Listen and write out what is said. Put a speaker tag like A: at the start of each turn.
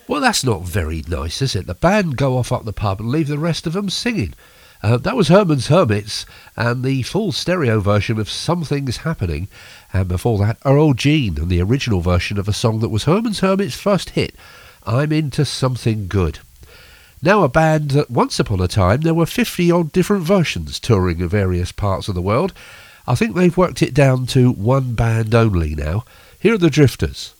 A: Well, that's not very nice, is it? The band go off up the pub and leave the rest of them singing. That was Herman's Hermits and the full stereo version of Something's Happening. And before that, Earl Jean and the original version of a song that was Herman's Hermits' first hit, I'm Into Something Good. Now a band that once upon a time there were 50-odd different versions touring in various parts of the world. I think they've worked it down to one band only now. Here are the Drifters.